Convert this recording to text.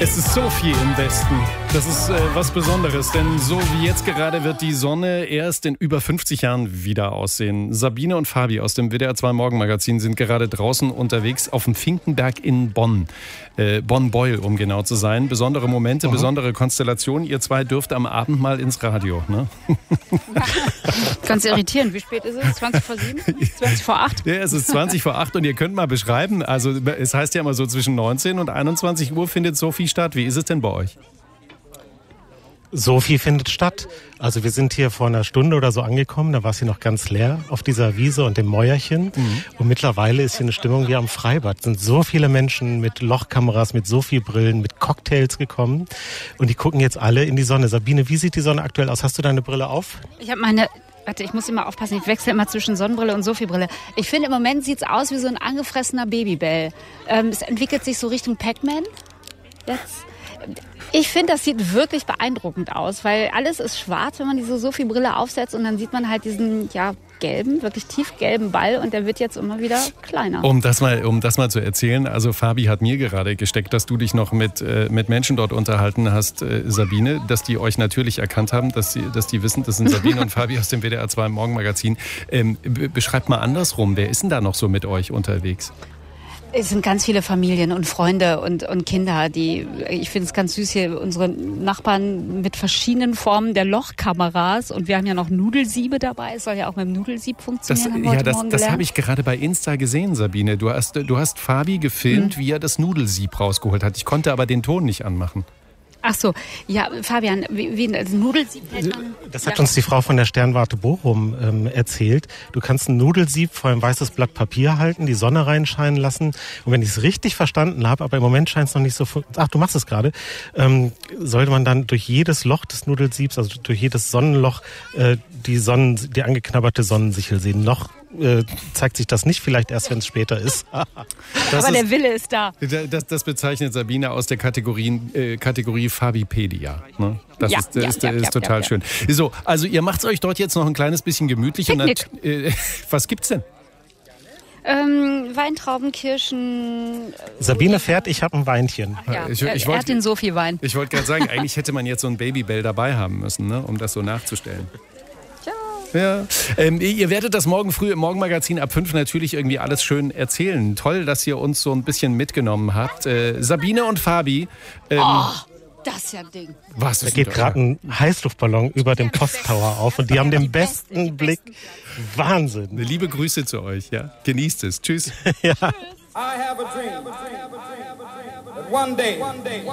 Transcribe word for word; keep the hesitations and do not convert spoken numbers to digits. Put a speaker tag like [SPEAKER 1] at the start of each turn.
[SPEAKER 1] Es ist Sophie im Westen. Das ist äh, was Besonderes, denn so wie jetzt gerade wird die Sonne erst in über fünfzig Jahren wieder aussehen. Sabine und Fabi aus dem W D R zwei Morgenmagazin sind gerade draußen unterwegs auf dem Finkenberg in Bonn. Äh, Bonn-Beul, um genau zu sein. Besondere Momente, mhm. besondere Konstellationen. Ihr zwei dürft am Abend mal ins Radio, ne?
[SPEAKER 2] Ganz irritierend. Wie spät ist es? zwanzig vor sieben? zwanzig vor acht?
[SPEAKER 1] Ja, es ist zwanzig vor acht und ihr könnt mal beschreiben, also es heißt ja immer so zwischen neunzehn und einundzwanzig Uhr findet Sophie statt. Wie ist es denn bei euch?
[SPEAKER 3] Sophie findet statt. Also wir sind hier vor einer Stunde oder so angekommen, da war es hier noch ganz leer auf dieser Wiese und dem Mäuerchen. Mhm. Und mittlerweile ist hier eine Stimmung wie am Freibad. Es sind so viele Menschen mit Lochkameras, mit Sophie-Brillen, mit Cocktails gekommen. Und die gucken jetzt alle in die Sonne. Sabine, wie sieht die Sonne aktuell aus? Hast du deine Brille auf?
[SPEAKER 2] Ich habe meine... Warte, ich muss immer aufpassen, ich wechsle immer zwischen Sonnenbrille und Sophie-Brille. Ich finde, im Moment sieht es aus wie so ein angefressener Babybell. Ähm, es entwickelt sich so Richtung Pac-Man. Jetzt... Ich finde, das sieht wirklich beeindruckend aus, weil alles ist schwarz, wenn man diese Sophie-Brille aufsetzt und dann sieht man halt diesen, ja, gelben, wirklich tiefgelben Ball und der wird jetzt immer wieder kleiner.
[SPEAKER 1] Um das mal, um das mal zu erzählen, also Fabi hat mir gerade gesteckt, dass du dich noch mit, äh, mit Menschen dort unterhalten hast, äh, Sabine, dass die euch natürlich erkannt haben, dass, sie, dass die wissen, das sind Sabine und Fabi aus dem W D R zwei Morgenmagazin. Ähm, be- beschreibt mal andersrum, wer ist denn da noch so mit euch unterwegs?
[SPEAKER 2] Es sind ganz viele Familien und Freunde und, und Kinder, die, ich finde es ganz süß hier, unsere Nachbarn mit verschiedenen Formen der Lochkameras und wir haben ja noch Nudelsiebe dabei, es soll ja auch mit dem Nudelsieb funktionieren.
[SPEAKER 1] Das, ja, das, das habe ich gerade bei Insta gesehen, Sabine. Du hast, du hast Fabi gefilmt, hm. wie er das Nudelsieb rausgeholt hat. Ich konnte aber den Ton nicht anmachen.
[SPEAKER 2] Ach so, ja, Fabian, wie, wie ein Nudelsieb hält man?
[SPEAKER 3] Das hat uns die Frau von der Sternwarte Bochum ähm, erzählt. Du kannst ein Nudelsieb vor ein weißes Blatt Papier halten, die Sonne reinscheinen lassen. Und wenn ich es richtig verstanden habe, aber im Moment scheint es noch nicht so... Ach, du machst es gerade. Ähm, sollte man dann durch jedes Loch des Nudelsiebs, also durch jedes Sonnenloch, äh, die, Sonnen, die angeknabberte Sonnensichel sehen. Noch äh, zeigt sich das nicht, vielleicht erst, wenn es später ist.
[SPEAKER 2] Aber ist, der Wille ist da.
[SPEAKER 1] Das, das bezeichnet Sabine aus der Kategorie, äh, Kategorie Fabipedia. Ne? Das
[SPEAKER 2] ja,
[SPEAKER 1] ist,
[SPEAKER 2] ja,
[SPEAKER 1] ist,
[SPEAKER 2] ja,
[SPEAKER 1] ist
[SPEAKER 2] ja,
[SPEAKER 1] total
[SPEAKER 2] ja,
[SPEAKER 1] schön.
[SPEAKER 2] ja.
[SPEAKER 1] So, also ihr macht es euch dort jetzt noch ein kleines bisschen gemütlich. Und nat- äh, was gibt's denn?
[SPEAKER 2] Ähm, Weintrauben, Kirschen.
[SPEAKER 3] Sabine fährt, ich habe ein Weinchen.
[SPEAKER 2] Ja,
[SPEAKER 1] ich,
[SPEAKER 2] er,
[SPEAKER 1] ich
[SPEAKER 2] er
[SPEAKER 1] wollt,
[SPEAKER 2] hat den Sophie-Wein.
[SPEAKER 1] Ich wollte gerade sagen, eigentlich hätte man jetzt so ein Babybell dabei haben müssen, ne, um das so nachzustellen. Ja. Ähm, ihr werdet das morgen früh im Morgenmagazin ab fünf natürlich irgendwie alles schön erzählen. Toll, dass ihr uns so ein bisschen mitgenommen habt. Äh, Sabine und Fabi. Ähm,
[SPEAKER 2] oh, das ist ja ein Ding.
[SPEAKER 1] Was
[SPEAKER 3] da
[SPEAKER 1] ist
[SPEAKER 3] geht gerade ein Heißluftballon über dem Posttower auf und die haben den besten Blick. Wahnsinn.
[SPEAKER 1] Liebe Grüße zu euch. Ja? Genießt es. Tschüss.
[SPEAKER 3] Ja.
[SPEAKER 4] I have a dream that one day